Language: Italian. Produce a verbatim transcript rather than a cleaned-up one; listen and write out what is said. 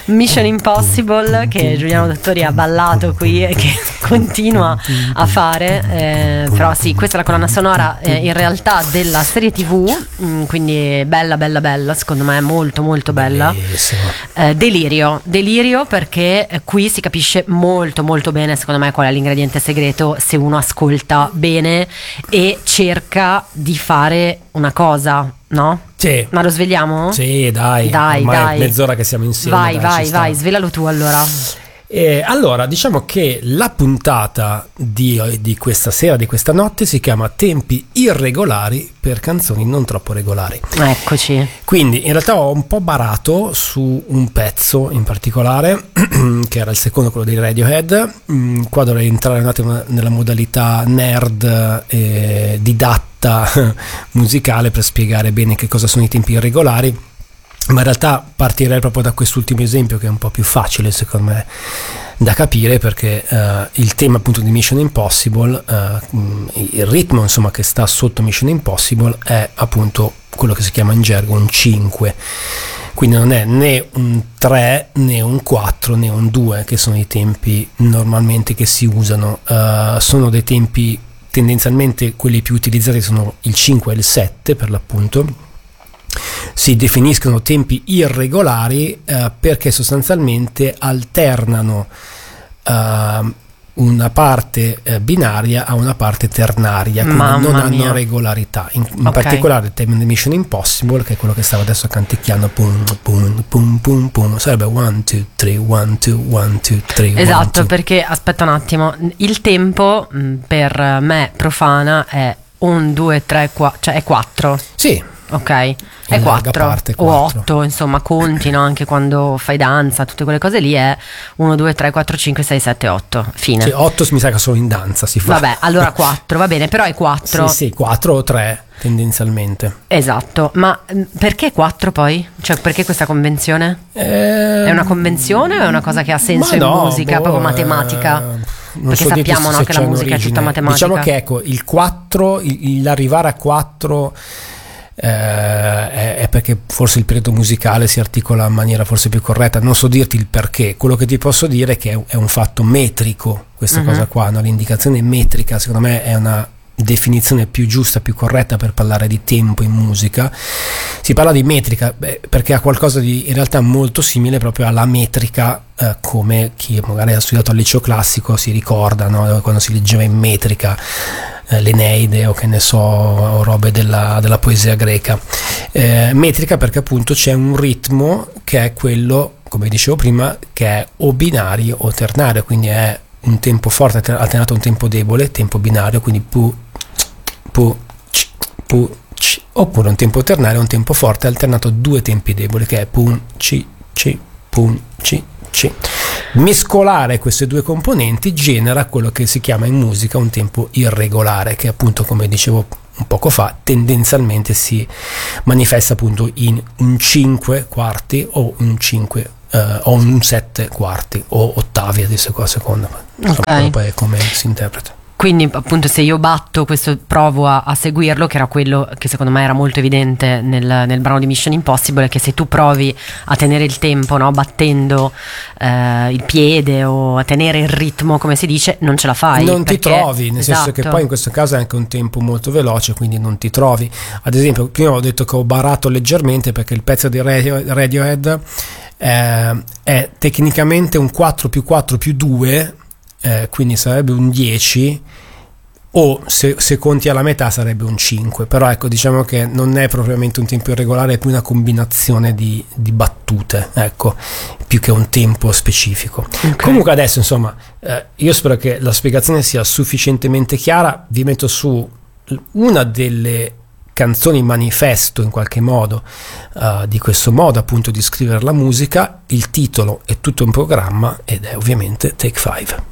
Mission Impossible, che Giuliano Dottori ha ballato qui e che continua a fare, eh, però sì, questa è la colonna sonora eh, in realtà della serie tv, mh, quindi bella bella bella, secondo me molto molto bella. eh, Delirio, delirio perché eh, qui si capisce molto molto bene secondo me qual è l'ingrediente segreto se uno ascolta bene e cerca di fare una cosa, no? Sì. Ma lo svegliamo? Sì, dai, dai, ormai dai. È mezz'ora che siamo insieme. Vai, dai, vai, ci sta. vai, svelalo tu allora. E allora, diciamo che la puntata di, di questa sera, di questa notte, si chiama Tempi irregolari per canzoni non troppo regolari. Eccoci. Quindi in realtà ho un po' barato su un pezzo in particolare, che era il secondo, quello dei Radiohead. Qua dovrei entrare un attimo nella modalità nerd e didatta musicale per spiegare bene che cosa sono i tempi irregolari. Ma in realtà partirei proprio da quest'ultimo esempio, che è un po' più facile secondo me da capire, perché uh, il tema appunto di Mission Impossible, uh, il ritmo insomma che sta sotto Mission Impossible è appunto quello che si chiama in gergo un cinque, quindi non è né un tre né un quattro né un due, che sono i tempi normalmente che si usano. Uh, sono dei tempi tendenzialmente, quelli più utilizzati sono il cinque e il sette per l'appunto. Si definiscono tempi irregolari eh, perché sostanzialmente alternano eh, una parte eh, binaria a una parte ternaria, quindi Mamma non hanno mia. regolarità. In, in Okay. particolare il tema di Mission Impossible, che è quello che stavo adesso canticchiando, pum pum pum pum pum, sarebbe one two three one two one two three. Esatto, perché aspetta un attimo, il tempo mh, per me profana è un, due, tre, quattro, cioè è quattro. Sì. Ok, è In larga quattro parte o quattro. otto, insomma, conti, no? Anche quando fai danza, tutte quelle cose lì è uno, due, tre, quattro, cinque, sei, sette, otto. Fine. Sì, otto mi sa che solo in danza si fa. Vabbè, allora quattro, va bene, però è quattro. Sì, sì, quattro o tre tendenzialmente. Esatto, ma mh, perché quattro poi? Cioè, perché questa convenzione? Eh, È una convenzione o è una cosa che ha senso ma in no, musica, boh, proprio matematica? eh, non Perché so dirti sappiamo, se no, che la c'è musica è tutta un'origine. matematica. Diciamo che ecco, il quattro, il- l'arrivare a quattro eh, è, è perché forse il periodo musicale si articola in maniera forse più corretta. Non so dirti il perché. Quello che ti posso dire è che è, è un fatto metrico questa Mhm. cosa qua, no? L'indicazione metrica secondo me è una definizione più giusta, più corretta per parlare di tempo in musica. Si parla di metrica beh, perché ha qualcosa di in realtà molto simile proprio alla metrica, eh, come chi magari ha studiato al liceo classico si ricorda, no? Quando si leggeva in metrica eh, l'Eneide o che ne so, o robe della, della poesia greca. Eh, metrica perché appunto c'è un ritmo che è quello, come dicevo prima, che è o binario o ternario, quindi è un tempo forte alternato a un tempo debole, tempo binario, quindi pu pu c, pu c, oppure un tempo ternario, un tempo forte alternato a due tempi deboli, che è pum c c pum c c. Mescolare queste due componenti genera quello che si chiama in musica un tempo irregolare, che appunto, come dicevo un poco fa, tendenzialmente si manifesta appunto in un cinque quarti o un cinque Uh, o un sette quarti o ottavi a seconda, insomma, Ok. poi è come si interpreta. Quindi appunto se io batto questo, provo a, a seguirlo, che era quello che secondo me era molto evidente nel, nel brano di Mission Impossible, è che se tu provi a tenere il tempo, no, battendo eh, il piede o a tenere il ritmo, come si dice, non ce la fai. Non ti perché- trovi, nel senso che Esatto. poi in questo caso è anche un tempo molto veloce, quindi non ti trovi. Ad esempio, prima ho detto che ho barato leggermente perché il pezzo di Radio, Radiohead eh, è tecnicamente un quattro più quattro più due, eh, quindi sarebbe un dieci, o se, se conti alla metà sarebbe un cinque, però ecco, diciamo che non è propriamente un tempo irregolare, è più una combinazione di, di battute, ecco, più che un tempo specifico. Ok. Comunque adesso insomma eh, io spero che la spiegazione sia sufficientemente chiara. Vi metto su una delle canzoni manifesto in qualche modo uh, di questo modo appunto di scrivere la musica. Il titolo è tutto un programma ed è ovviamente Take Five.